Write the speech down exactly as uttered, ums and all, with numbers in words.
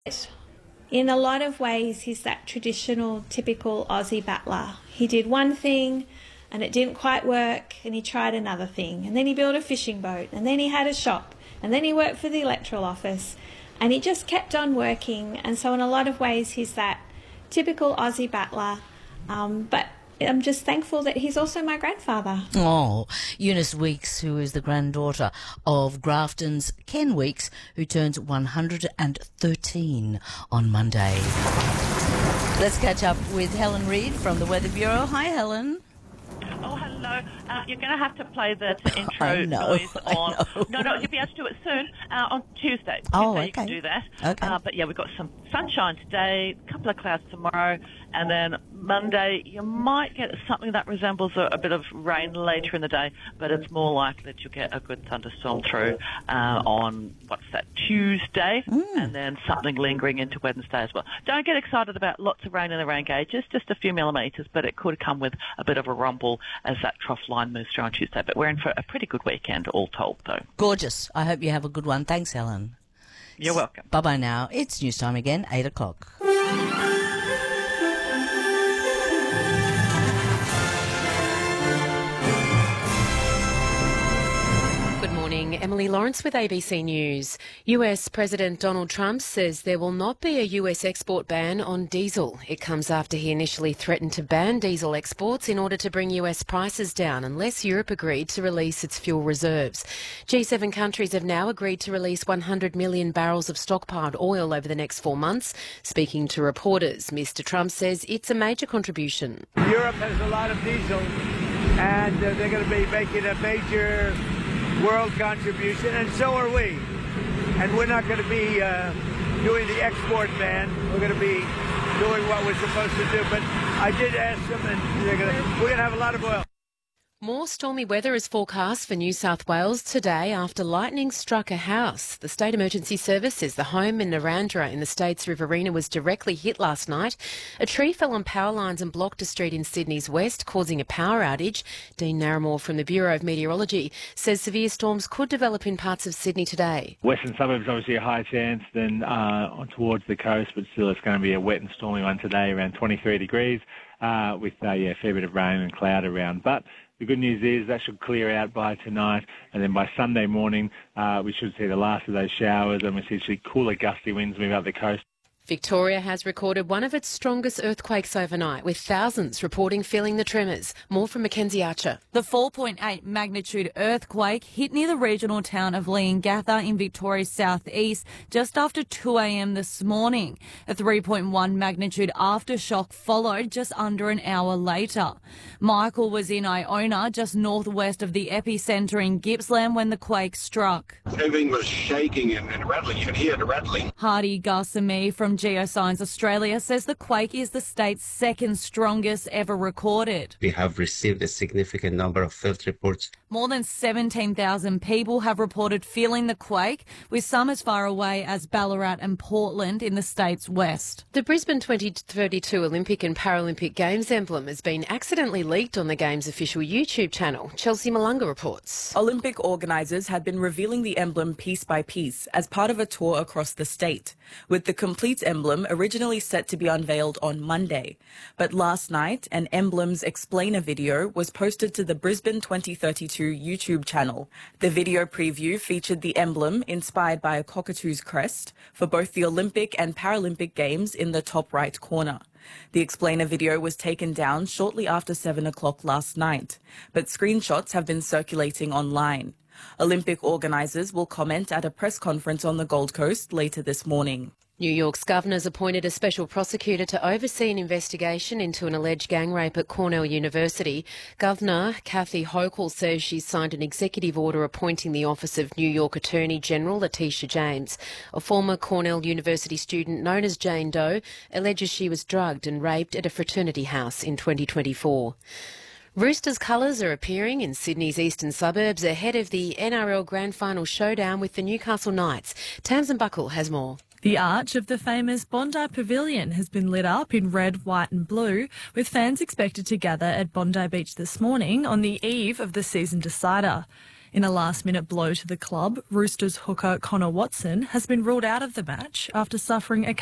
In a lot of ways, he's that traditional, typical Aussie battler. He did one thing and it didn't quite work, and he tried another thing. And then he built a fishing boat, and then he had a shop, and then he worked for the electoral office, and he just kept on working. And so in a lot of ways, he's that typical Aussie battler. Um, but I'm just thankful that he's also my grandfather. Oh, Eunice Weeks, who is the granddaughter of Grafton's Ken Weeks, who turns one hundred thirteen on Monday. Let's catch up with Helen Reid from the Weather Bureau. Hi, Helen. Oh, hello. Uh, you're going to have to play the intro I know, noise I on... know. No, no, you'll be able to do it soon, uh, on Tuesday. Tuesday Oh, okay. you can do that. Okay. Uh, but, yeah, we've got some sunshine today, a couple of clouds tomorrow, and then Monday you might get something that resembles a, a bit of rain later in the day, but it's more likely that you'll get a good thunderstorm through uh, on, what's that, Tuesday, Mm. and then something lingering into Wednesday as well. Don't get excited about lots of rain in the rain gauges, just a few millimetres, but it could come with a bit of a rumble as that trough line moves through on Tuesday. But we're in for a pretty good weekend, all told, though. Gorgeous. I hope you have a good one. Thanks, Helen. You're welcome. Bye-bye now. It's news time again, eight o'clock. Good morning, Emily Lawrence with A B C News. U S President Donald Trump says there will not be a U S export ban on diesel. It comes after he initially threatened to ban diesel exports in order to bring U S prices down unless Europe agreed to release its fuel reserves. G seven countries have now agreed to release one hundred million barrels of stockpiled oil over the next four months. Speaking to reporters, Mister Trump says it's a major contribution. Europe has a lot of diesel, and uh, they're going to be making a major world contribution, and so are we. And we're not going to be uh, doing the export ban. We're going to be doing what we're supposed to do. But I did ask them, and they're going to, we're going to have a lot of oil. More stormy weather is forecast for New South Wales today after lightning struck a house. The State Emergency Service says the home in Narrandera in the state's Riverina was directly hit last night. A tree fell on power lines and blocked a street in Sydney's west, causing a power outage. Dean Narramore from the Bureau of Meteorology says severe storms could develop in parts of Sydney today. Western suburbs obviously a high chance than uh, towards the coast, but still it's going to be a wet and stormy one today, around twenty-three degrees, uh, with uh, yeah, a fair bit of rain and cloud around. But the good news is that should clear out by tonight, and then by Sunday morning uh, we should see the last of those showers, and we see actually cooler gusty winds move up the coast. Victoria has recorded one of its strongest earthquakes overnight, with thousands reporting feeling the tremors. More from Mackenzie Archer. The four point eight magnitude earthquake hit near the regional town of Leongatha in Victoria's southeast just after two a m this morning. A three point one magnitude aftershock followed just under an hour later. Michael was in Iona, just northwest of the epicentre in Gippsland when the quake struck. Everything was shaking and, and rattling. You could hear the rattling. Hardy Garsamy from Geoscience Australia says the quake is the state's second strongest ever recorded. We have received a significant number of field reports. More than seventeen thousand people have reported feeling the quake, with some as far away as Ballarat and Portland in the state's west. The Brisbane twenty thirty-two Olympic and Paralympic Games emblem has been accidentally leaked on the Games' official YouTube channel. Chelsea Malunga reports. Olympic organisers had been revealing the emblem piece by piece as part of a tour across the state, with the complete emblem originally set to be unveiled on Monday. But last night, an Emblems Explainer video was posted to the Brisbane twenty thirty-two YouTube channel. The video preview featured the emblem, inspired by a cockatoo's crest, for both the Olympic and Paralympic Games in the top right corner. The Explainer video was taken down shortly after seven o'clock last night, but screenshots have been circulating online. Olympic organisers will comment at a press conference on the Gold Coast later this morning. New York's governor's appointed a special prosecutor to oversee an investigation into an alleged gang rape at Cornell University. Governor Kathy Hochul says she's signed an executive order appointing the office of New York Attorney General Letitia James. A former Cornell University student known as Jane Doe alleges she was drugged and raped at a fraternity house in twenty twenty-four. Roosters colours are appearing in Sydney's eastern suburbs ahead of the N R L Grand Final showdown with the Newcastle Knights. Tamsin Buckle has more. The arch of the famous Bondi Pavilion has been lit up in red, white and blue, with fans expected to gather at Bondi Beach this morning on the eve of the season decider. In a last-minute blow to the club, Roosters hooker Connor Watson has been ruled out of the match after suffering a